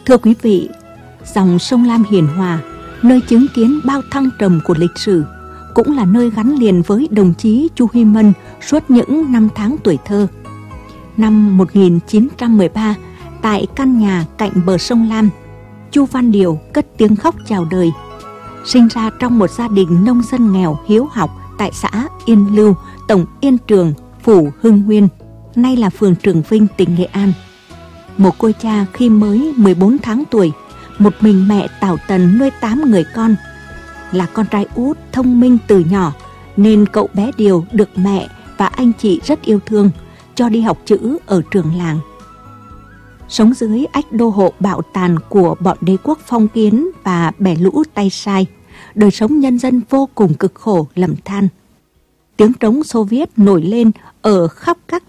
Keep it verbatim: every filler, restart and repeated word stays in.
Thưa quý vị, dòng sông Lam hiền hòa, nơi chứng kiến bao thăng trầm của lịch sử, cũng là nơi gắn liền với đồng chí Chu Huy Mân suốt những năm tháng tuổi thơ. Năm một nghìn chín trăm mười ba, tại căn nhà cạnh bờ sông Lam, Chu Văn Điều cất tiếng khóc chào đời. Sinh ra trong một gia đình nông dân nghèo hiếu học tại xã Yên Lưu, tổng Yên Trường, phủ Hưng Nguyên, nay là phường Trường Vinh, tỉnh Nghệ An. Một cô cha khi mới mười bốn tháng tuổi, một mình mẹ Tảo Tần nuôi tám người con. Là con trai út thông minh từ nhỏ, nên cậu bé Điều được mẹ và anh chị rất yêu thương, cho đi học chữ ở trường làng. Sống dưới ách đô hộ bạo tàn của bọn đế quốc phong kiến và bè lũ tay sai, đời sống nhân dân vô cùng cực khổ lầm than. Tiếng trống Xô Viết nổi lên ở khắp các